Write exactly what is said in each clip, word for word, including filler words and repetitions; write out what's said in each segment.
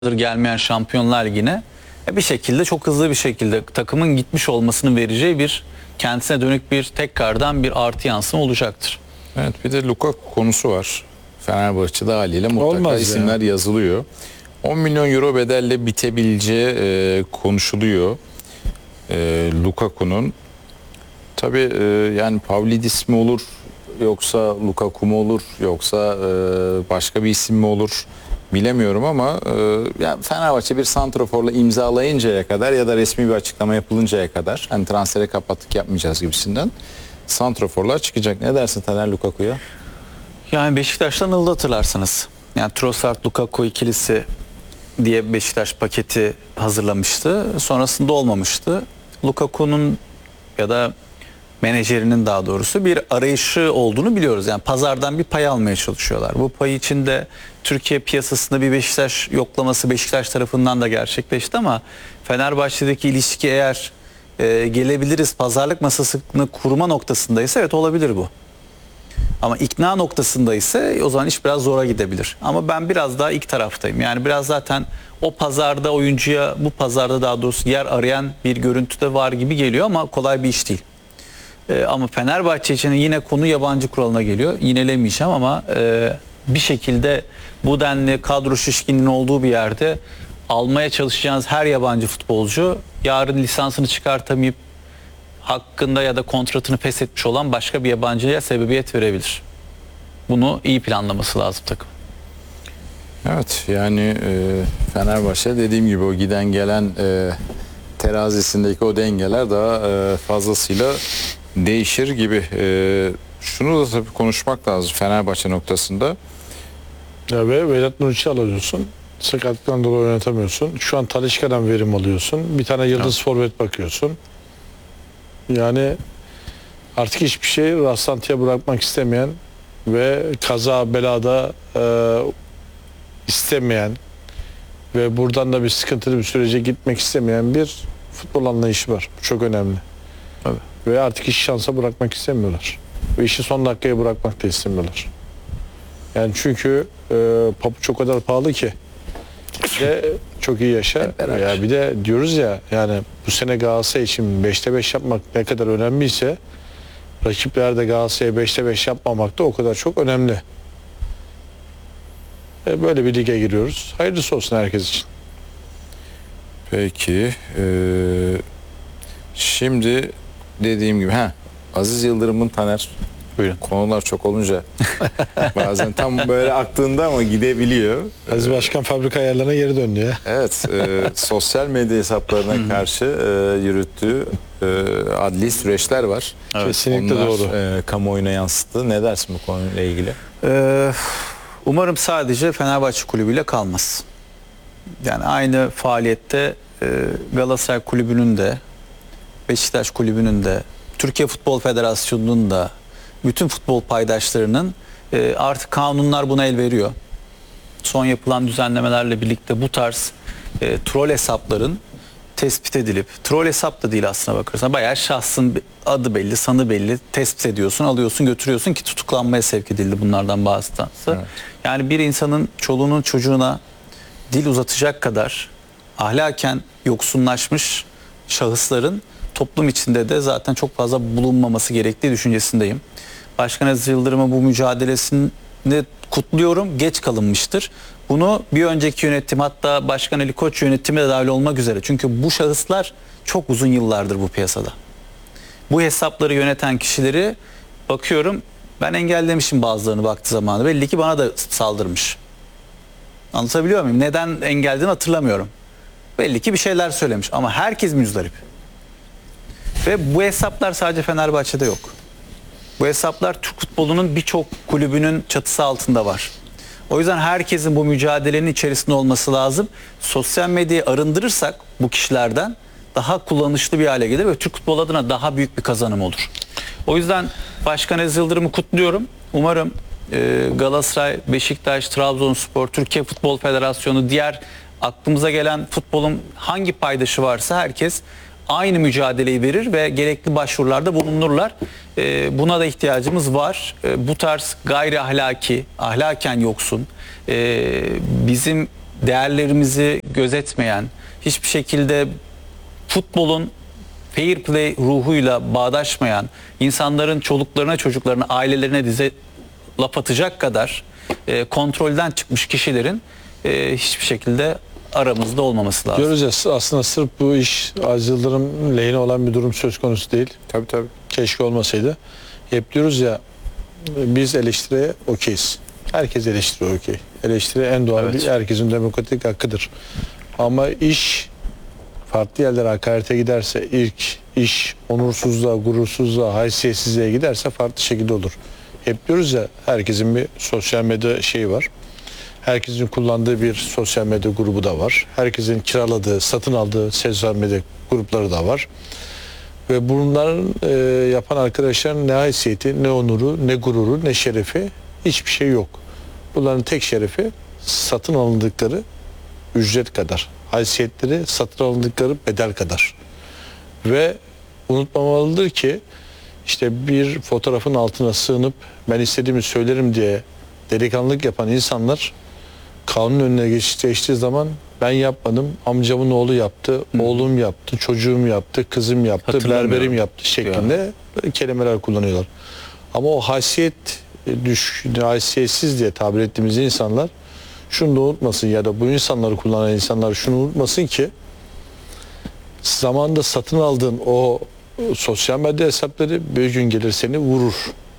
gelmeyen Şampiyonlar Ligi'ne bir şekilde çok hızlı bir şekilde takımın gitmiş olmasının vereceği bir kendisine dönük bir tekrardan bir artı yansıma olacaktır. Evet, bir de Lukaku konusu var. Fenerbahçe'de haliyle mutlaka Olmaz isimler ya. yazılıyor. on milyon euro bedelle bitebileceği e, konuşuluyor. E, Lukaku'nun. Tabii e, yani Pavlidis mi olur yoksa Lukaku mu olur yoksa e, başka bir isim mi olur bilemiyorum ama e, yani Fenerbahçe bir santraforla imzalayıncaya kadar ya da resmi bir açıklama yapılıncaya kadar hani transfere kapattık yapmayacağız gibisinden santraforlar çıkacak. Ne dersin Taner Lukaku'ya? Yani Beşiktaş'tan Il'da hatırlarsınız. Yani Trossard Lukaku ikilisi diye Beşiktaş paketi hazırlamıştı. Sonrasında olmamıştı. Lukaku'nun ya da menajerinin daha doğrusu bir arayışı olduğunu biliyoruz. Yani pazardan bir pay almaya çalışıyorlar. Bu pay içinde Türkiye piyasasında bir Beşiktaş yoklaması Beşiktaş tarafından da gerçekleşti ama Fenerbahçe'deki ilişki eğer e, gelebiliriz pazarlık masasını kurma noktasındaysa evet olabilir bu. Ama ikna noktasında ise o zaman iş biraz zora gidebilir. Ama ben biraz daha ilk taraftayım. Yani biraz zaten o pazarda oyuncuya bu pazarda daha doğrusu yer arayan bir görüntü de var gibi geliyor ama kolay bir iş değil. Ee, ama Fenerbahçe için yine konu yabancı kuralına geliyor. Yinelemeyeceğim ama e, bir şekilde bu denli kadro şişkinliğinin olduğu bir yerde almaya çalışacağınız her yabancı futbolcu yarın lisansını çıkartamayıp hakkında ya da kontratını feshetmiş olan başka bir yabancıya sebebiyet verebilir. Bunu iyi planlaması lazım takım. Evet yani e, Fenerbahçe dediğim gibi o giden gelen e, terazisindeki o dengeler daha e, fazlasıyla değişir gibi. E, şunu da tabii konuşmak lazım Fenerbahçe noktasında. Ya ve Vedat Muriç'i alıyorsun. Sakatlıktan dolayı oynatamıyorsun. Şu an Talisca'dan verim alıyorsun. Bir tane yıldız Evet. forvet bakıyorsun. Yani artık hiçbir şey rastlantıya bırakmak istemeyen ve kaza belada e, istemeyen ve buradan da bir sıkıntılı bir sürece gitmek istemeyen bir futbol anlayışı var. Bu çok önemli. Tabii. Ve artık işi şansa bırakmak istemiyorlar. Ve işi son dakikaya bırakmak da istemiyorlar. Yani çünkü e, pabuç o kadar pahalı ki ve çok iyi yaşa. Ya bir de diyoruz ya yani bu sene Galatasaray için beşte beş yapmak ne kadar önemliyse rakipler de Galatasaray'a beşte beş yapmamak da o kadar çok önemli. E, böyle bir lige giriyoruz. Hayırlısı olsun herkes için. Peki e, şimdi dediğim gibi ha Aziz Yıldırım'ın Taner Buyurun. konular çok olunca bazen tam böyle aklında ama gidebiliyor. Aziz Başkan fabrika ayarlarına geri döndü ya. Evet, e, sosyal medya hesaplarına karşı e, yürüttüğü e, adli süreçler var. Evet. Kesinlikle Onlar, doğru. E, kamuoyuna yansıttı. Ne dersin bu konuyla ilgili? Ee, umarım sadece Fenerbahçe kulübüyle kalmaz. Yani aynı faaliyette e, Galatasaray kulübünün de Beşiktaş kulübünün de Türkiye Futbol Federasyonu'nun da bütün futbol paydaşlarının e, artık kanunlar buna el veriyor. Son yapılan düzenlemelerle birlikte bu tarz e, troll hesapların tespit edilip, troll hesap da değil aslına bakarsan, bayağı şahsın adı belli, sanı belli, tespit ediyorsun, alıyorsun, götürüyorsun ki tutuklanmaya sevk edildi bunlardan bazı tanesi. Evet. Yani bir insanın çoluğunun çocuğuna dil uzatacak kadar ahlaken yoksunlaşmış şahısların toplum içinde de zaten çok fazla bulunmaması gerektiği düşüncesindeyim. Başkan Aziz Yıldırım'ın bu mücadelesini kutluyorum. Geç kalınmıştır. Bunu bir önceki yönetim, hatta Başkan Ali Koç yönetimi de dahil olmak üzere. Çünkü bu şahıslar çok uzun yıllardır bu piyasada. Bu hesapları yöneten kişileri bakıyorum, ben engellemişim bazılarını vakti zamanı. Belli ki bana da saldırmış. Anlatabiliyor muyum? Neden engellediğini hatırlamıyorum. Belli ki bir şeyler söylemiş ama herkes müzdarip. Ve bu hesaplar sadece Fenerbahçe'de yok. Bu hesaplar Türk futbolunun birçok kulübünün çatısı altında var. O yüzden herkesin bu mücadelenin içerisinde olması lazım. Sosyal medyayı arındırırsak bu kişilerden daha kullanışlı bir hale gelir ve Türk futbol adına daha büyük bir kazanım olur. O yüzden Başkan Aziz Yıldırım'ı kutluyorum. Umarım e, Galatasaray, Beşiktaş, Trabzonspor, Türkiye Futbol Federasyonu, diğer aklımıza gelen futbolun hangi paydaşı varsa herkes aynı mücadeleyi verir ve gerekli başvurularda bulunurlar. E, buna da ihtiyacımız var. E, bu tarz gayri ahlaki, ahlaken yoksun, e, bizim değerlerimizi gözetmeyen, hiçbir şekilde futbolun fair play ruhuyla bağdaşmayan, insanların çoluklarına, çocuklarına, ailelerine dize laf atacak kadar e, kontrolden çıkmış kişilerin e, hiçbir şekilde aramızda olmaması lazım. Diyoruz ya, aslında sırf bu iş Aziz Yıldırım lehine olan bir durum söz konusu değil. Tabii tabii. Keşke olmasaydı. Hep diyoruz ya, biz eleştiriye okeyiz. Herkes eleştiriyor, okey. Eleştiri en doğal, Evet. bir herkesin demokratik hakkıdır. Ama iş farklı yerlere hakarete giderse, ilk iş onursuzluğa, gurursuzluğa, haysiyetsizliğe giderse farklı şekilde olur. Hep diyoruz ya, herkesin bir sosyal medya şeyi var. Herkesin kullandığı bir sosyal medya grubu da var. Herkesin kiraladığı, satın aldığı sosyal medya grupları da var. Ve bunların e, yapan arkadaşların ne haysiyeti, ne onuru, ne gururu, ne şerefi, hiçbir şey yok. Bunların tek şerefi satın alındıkları ücret kadar. Haysiyetleri satın alındıkları bedel kadar. Ve unutmamalıdır ki işte bir fotoğrafın altına sığınıp ben istediğimi söylerim diye delikanlılık yapan insanlar kanun önüne geç, geçtiği zaman ben yapmadım, amcamın oğlu yaptı, Hı. oğlum yaptı, çocuğum yaptı, kızım yaptı, berberim yaptı şeklinde ya. kelimeler kullanıyorlar. Ama o haysiyet düş, haysiyetsiz diye tabir ettiğimiz insanlar şunu da unutmasın, ya da bu insanları kullanan insanlar şunu unutmasın ki zamanında satın aldığın o sosyal medya hesapları bir gün gelir seni vurur.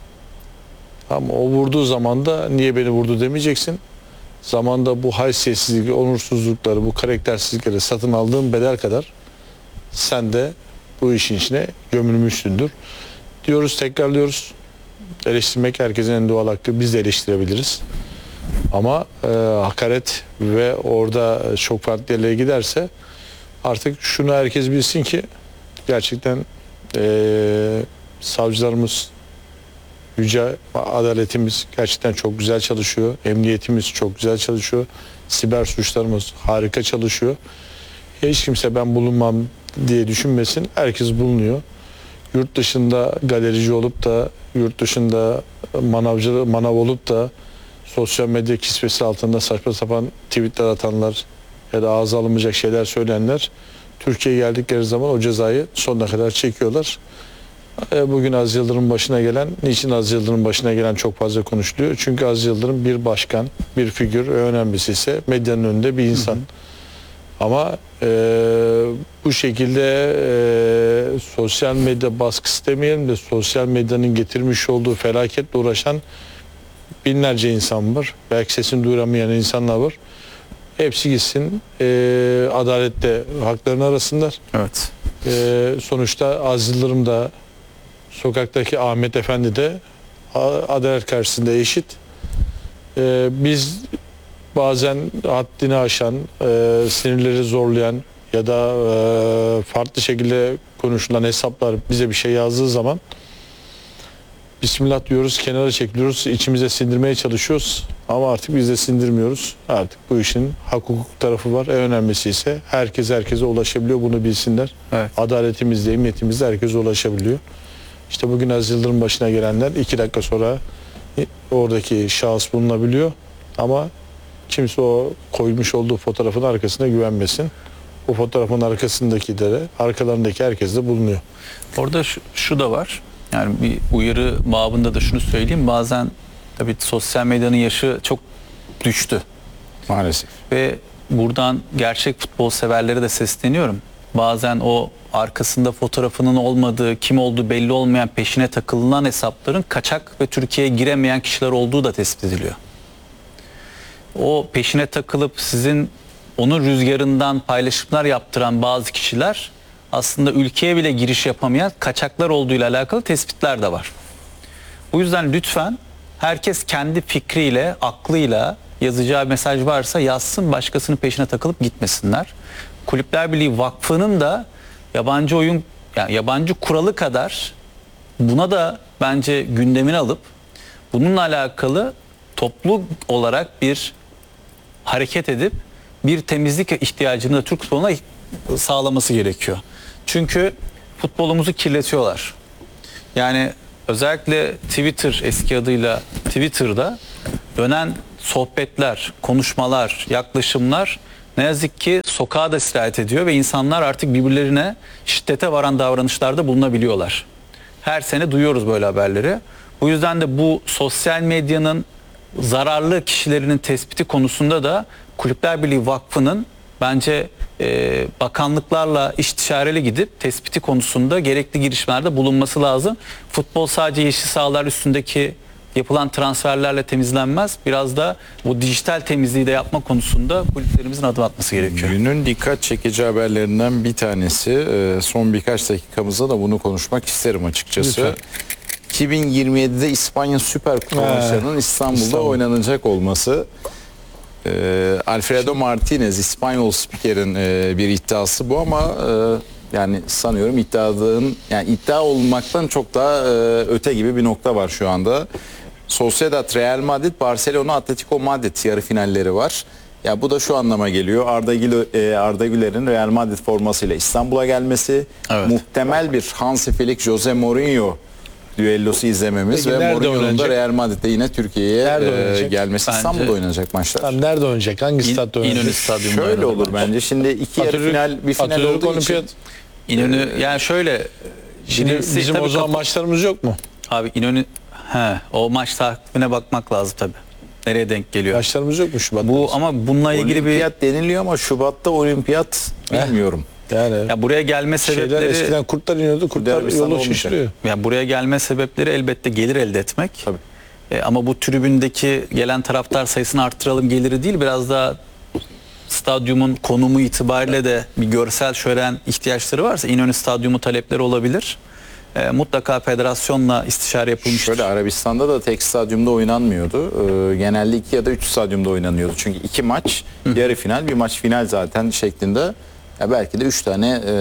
Ama o vurduğu zaman da niye beni vurdu demeyeceksin. Zamanda bu haysiyetsizlik, onursuzlukları, bu karaktersizlikleri satın aldığın bedel kadar sen de bu işin içine gömülmüşsündür. Diyoruz, tekrarlıyoruz. Eleştirmek herkesin en doğal hakkı. Biz de eleştirebiliriz. Ama e, hakaret ve orada çok farklı yerlere giderse artık şunu herkes bilsin ki gerçekten e, savcılarımız, yüce adaletimiz gerçekten çok güzel çalışıyor. Emniyetimiz çok güzel çalışıyor. Siber suçlarımız harika çalışıyor. Hiç kimse ben bulunmam diye düşünmesin. Herkes bulunuyor. Yurt dışında galerici olup da, yurt dışında manavcı, manav olup da sosyal medya kisvesi altında saçma sapan tweetler atanlar ya da ağza alınmayacak şeyler söyleyenler Türkiye'ye geldikleri zaman o cezayı sonuna kadar çekiyorlar. Bugün Aziz Yıldırım'ın başına gelen, niçin Aziz Yıldırım'ın başına gelen çok fazla konuşuluyor. Çünkü Aziz Yıldırım bir başkan, bir figür, önemlisi ise medyanın önünde bir insan. Hı hı. Ama e, bu şekilde e, sosyal medya baskısı demeyelim de sosyal medyanın getirmiş olduğu felaketle uğraşan binlerce insan var. Belki sesini duyuramayan insanlar var. Hepsi gitsin, e, adaletle haklarını arasınlar. Evet. E, sonuçta Aziz Yıldırım da, sokaktaki Ahmet Efendi de adalet karşısında eşit. Ee, biz bazen haddini aşan, e, sinirleri zorlayan ya da e, farklı şekilde konuşulan hesaplar bize bir şey yazdığı zaman Bismillah diyoruz, kenara çekiliyoruz, içimize sindirmeye çalışıyoruz ama artık biz de sindirmiyoruz. Artık bu işin hak hukuk tarafı var. En önemlisi ise herkes herkese ulaşabiliyor, bunu bilsinler. Evet. Adaletimizde, emniyetimizde herkese ulaşabiliyor. İşte bugün Aziz Yıldırım başına gelenler iki dakika sonra oradaki şahıs bulunabiliyor. Ama kimse o koymuş olduğu fotoğrafın arkasına güvenmesin. O fotoğrafın arkasındaki de, arkalarındaki herkes de bulunuyor. Orada şu, şu da var. Yani bir uyarı babında da şunu söyleyeyim. Bazen tabii sosyal medyanın yaşı çok düştü. Maalesef. Ve buradan gerçek futbol severlere de sesleniyorum. Bazen o arkasında fotoğrafının olmadığı, kim olduğu belli olmayan peşine takılınan hesapların kaçak ve Türkiye'ye giremeyen kişiler olduğu da tespit ediliyor. O peşine takılıp sizin onun rüzgarından paylaşımlar yaptıran bazı kişiler aslında ülkeye bile giriş yapamayan kaçaklar olduğuyla alakalı tespitler de var. Bu yüzden lütfen herkes kendi fikriyle, aklıyla yazacağı mesaj varsa yazsın, başkasının peşine takılıp gitmesinler. Kulüpler Birliği Vakfı'nın da yabancı oyun, yani yabancı kuralı kadar buna da bence gündemine alıp bununla alakalı toplu olarak bir hareket edip bir temizlik ihtiyacını da Türk futboluna sağlaması gerekiyor. Çünkü futbolumuzu kirletiyorlar. Yani özellikle Twitter, eski adıyla Twitter'da dönen sohbetler, konuşmalar, yaklaşımlar ne yazık ki sokağa da sirayet ediyor ve insanlar artık birbirlerine şiddete varan davranışlarda bulunabiliyorlar. Her sene duyuyoruz böyle haberleri. Bu yüzden de bu sosyal medyanın zararlı kişilerinin tespiti konusunda da Kulüpler Birliği Vakfı'nın bence e, bakanlıklarla istişareli gidip tespiti konusunda gerekli girişimlerde bulunması lazım. Futbol sadece yeşil sahalar üstündeki yapılan transferlerle temizlenmez. Biraz da bu dijital temizliği de yapma konusunda kulüplerimizin adım atması gerekiyor. Günün dikkat çekici haberlerinden bir tanesi. e, Son birkaç dakikamızda da bunu konuşmak isterim açıkçası. Lütfen. iki bin yirmi yedide İspanya Süper Kupa He, maçlarının İstanbul'da İstanbul. oynanacak olması. e, Alfredo Martinez, İspanyol spikerin e, bir iddiası bu ama e, yani sanıyorum iddianın yani iddia olmaktan çok daha e, öte gibi bir nokta var şu anda. Sociedad, Real Madrid, Barcelona, Atletico Madrid yarı finalleri var. Ya bu da şu anlama geliyor. Arda, Güler, e, Arda Güler'in Real Madrid formasıyla İstanbul'a gelmesi, Evet. muhtemel bir Hansi Flick, Jose Mourinho düellosu izlememiz Peki ve nerede Mourinho'nun da oynanacak? Real Madrid'de yine Türkiye'ye Nerede e, oynanacak? gelmesi. Bence- İstanbul'da oynanacak maçlar. Tam nerede oynayacak? Hangi İn- statta İnönü oynayacak? Stadyumunda Şöyle oynanır olur bence. bence. Şimdi iki yarı Atatürk- final, bir final Atatürk olduğu Olimpiyat. için İnönü yani şöyle Şimdi birincisi bizim tabii o zaman kapı- maçlarımız yok mu? Abi İnönü he, o maç takvimine bakmak lazım tabii. Nereye denk geliyor? Maçlarımız yok mu Şubat'ta? Bu ama bununla ilgili bir olimpiyat deniliyor ama Şubat'ta olimpiyat bilmiyorum. yani ya buraya gelme şeyler sebepleri eskiden kurtlar iniyordu. Kurtlar Derbistan yolu olmayacak. şişiriyor. ya buraya gelme sebepleri elbette gelir elde etmek. Tabii. E, ama bu tribündeki gelen taraftar sayısını arttıralım geliri değil, biraz daha stadyumun konumu itibariyle de bir görsel şölen ihtiyaçları varsa İnönü Stadyumu talepleri olabilir. E, mutlaka federasyonla istişare yapılmıştır. Şöyle Arabistan'da da tek stadyumda oynanmıyordu. Ee, genelde iki ya da üç stadyumda oynanıyordu. Çünkü iki maç, yarı final, bir maç final zaten şeklinde. Ya belki de üç tane e,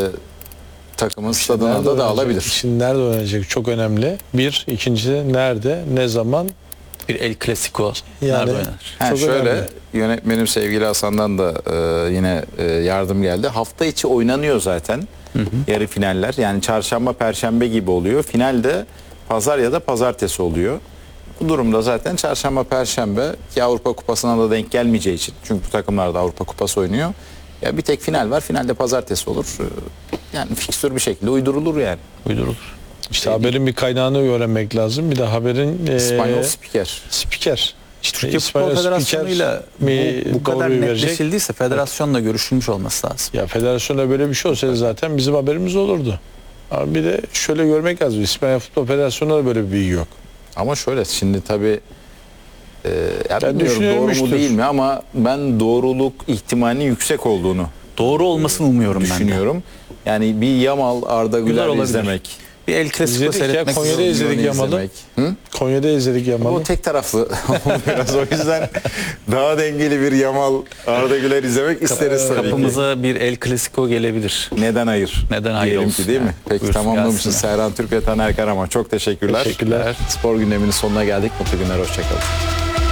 takımın stadına Nerede da oynayacak? dağılabilir. Şimdi nerede oynayacak? Çok önemli. Bir. İkincisi nerede? Ne zaman? Bir El Clasico Yani- nerede oynar? Ha, Çok şöyle önemli. yönetmenim sevgili Hasan'dan da e, yine e, yardım geldi. Hafta içi oynanıyor zaten yarı finaller. Yani çarşamba, perşembe gibi oluyor. Finalde pazar ya da pazartesi oluyor. Bu durumda zaten çarşamba, perşembe ki Avrupa Kupası'na da denk gelmeyeceği için. Çünkü bu takımlar da Avrupa Kupası oynuyor. Ya bir tek final var. Finalde pazartesi olur. E, Yani fikstür bir şekilde uydurulur yani. Uydurulur. İşte haberin bir kaynağını öğrenmek lazım. Bir de haberin e, İspanyol spiker. spiker. İşte Türkiye İspanyol Futbol spiker Federasyonu'yla mi bu, bu kadar doğruyu verecek? netleşildiyse federasyonla görüşülmüş olması lazım. Ya federasyonda böyle bir şey olsaydı zaten bizim haberimiz olurdu. Ama bir de şöyle görmek lazım. İspanya Futbol Federasyonu'nda da böyle bir bilgi yok. Ama şöyle şimdi tabii e, ya Ben bilmiyorum doğru mu düşünülmüştür. değil mi ama ben doğruluk ihtimalinin yüksek olduğunu Doğru olmasını umuyorum ben de. düşünüyorum. Yani bir Yamal Arda Güler olabilir. izlemek. Bir El Clasico İzledik ya, seyretmek Konya'da zor. izledik Milyonu Yamal'ı. izlemek. Hı? Konya'da izledik Yamal'ı. O tek taraflı biraz o yüzden daha dengeli bir Yamal Arda Güler izlemek isteriz tabii ki. Kapımıza bir El Clasico gelebilir. Neden hayır? Neden hayır Diyelim olsun ki değil mi? yani. Peki Buyursun, tamamlamışız. gelsinler. Serhan Türk ve Taner Karaman. Çok teşekkürler. Teşekkürler. Spor gündeminin sonuna geldik. Mutlu günler. Hoşçakalın.